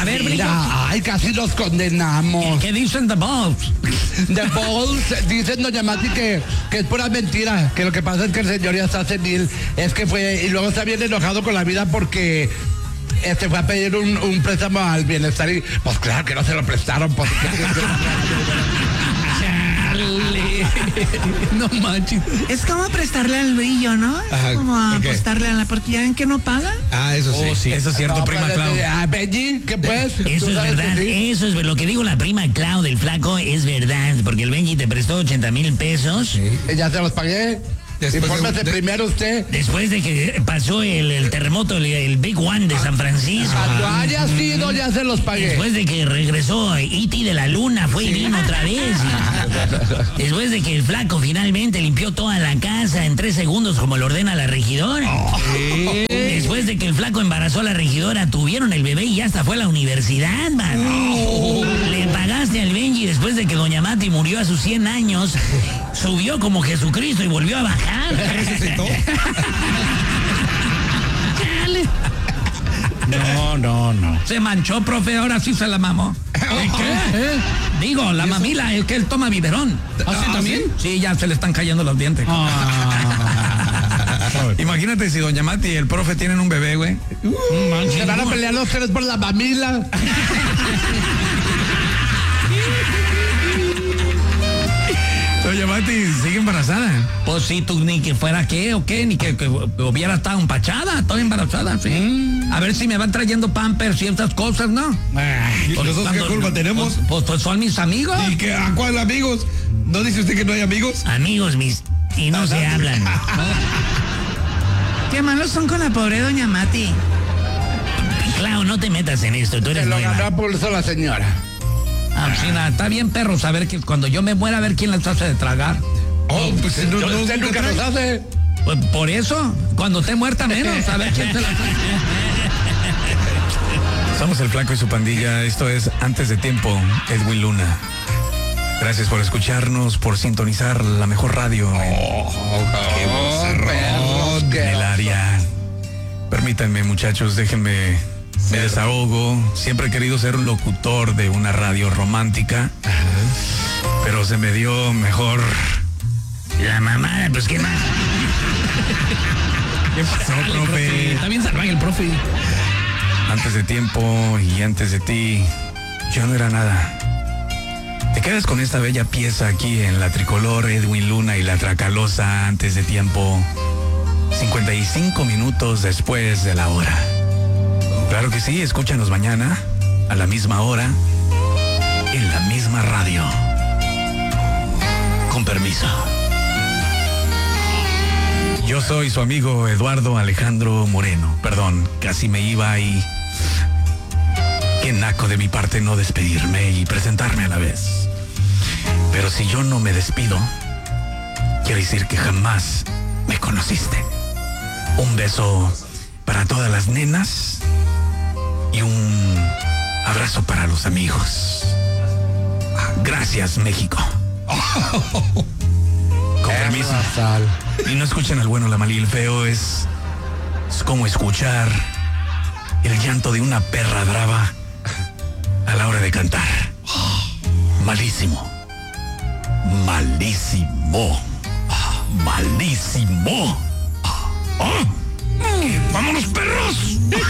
ver, Brillo. Ay, casi nos condenamos. ¿Qué dicen The Balls? The Balls, dicen doña Mati que es pura mentira, que lo que pasa es que el señor ya está senil, es que fue, y luego está bien enojado con la vida porque fue a pedir un préstamo al bienestar y pues claro que no se lo prestaron, pues. No manches. Es como prestarle al Brillo, ¿no? Ajá, Como ¿por qué? apostarle a la porque ya ven que no paga. Eso sí. Oh, sí, eso es cierto, No, prima pues, Clau. Benji, ¿qué pues? Eso ¿Tú es sabes verdad, que sí? eso es lo que dijo la prima Clau del flaco, es verdad, porque el Benji te prestó 80,000 pesos Ya se los pagué. Después Infórmese primero usted. después de que pasó el terremoto, el Big One de San Francisco. Cuando haya sido, ya se los pagué. Después de que regresó E.T. de la luna, fue y vino otra vez. Después de que el flaco finalmente limpió toda la casa en 3 segundos como lo ordena la regidora. Después de que el flaco embarazó a la regidora, tuvieron el bebé y ya hasta fue a la universidad, man. Le pagaste al Benji después de que doña Mati murió a sus 100 años. Subió como Jesucristo y volvió a bajar. ¿Resucitó? No. Se manchó, profe, ahora sí se la mamó. ¿Qué? Digo, la mamila, es que él toma biberón. ¿Ah, también? Sí, ya se le están cayendo los dientes. Imagínate si doña Mati y el profe tienen un bebé, güey. Se van a pelear los tres por la mamila. Doña Mati sigue embarazada. Pues sí, tú ni que fuera qué o qué, ni que hubiera estado empachada, toda embarazada, sí. A ver si me van trayendo pampers y esas cosas, ¿no? ¿Y nosotros qué culpa tenemos? Pues son mis amigos. ¿Y qué, a cuál amigos? ¿No dice usted que no hay amigos? Amigos mis, y no se hablan. Qué malos son con la pobre doña Mati. Clau, no te metas en esto, tú Se eres lo nueva. ganó a pulso la señora. Ah, sí, nada, está bien, perro, saber que cuando yo me muera, a ver quién las hace de tragar. Oh, pues Usted nunca nos hace. Pues por eso, cuando esté muerta menos, a ver quién se las hace. Somos el Flaco y su pandilla, esto es Antes de Tiempo, Edwin Luna. Gracias por escucharnos, por sintonizar la mejor radio en el área. Permítanme, muchachos, déjenme... Me desahogo. Siempre he querido ser un locutor de una radio romántica, pero se me dio mejor. La mamada, pues qué más. ¿Qué pasó, profe? Está bien salvaje el profe. Antes de Tiempo y antes de ti, yo no era nada. Te quedas con esta bella pieza aquí en la tricolor, Edwin Luna y la Tracalosa, Antes de Tiempo, 55 minutos después de la hora. Claro que sí, escúchanos mañana, a la misma hora, en la misma radio. Con permiso. Yo soy su amigo Eduardo Alejandro Moreno. Perdón, casi me iba y... Qué naco de mi parte no despedirme y presentarme a la vez. Pero si yo no me despido, quiere decir que jamás me conociste. Un beso para todas las nenas y un abrazo para los amigos. Gracias, México. Con permiso. Y no escuchen al bueno, la mal y el feo. Es como escuchar el llanto de una perra brava a la hora de cantar. Malísimo. Malísimo. Malísimo. ¡Vámonos, perros!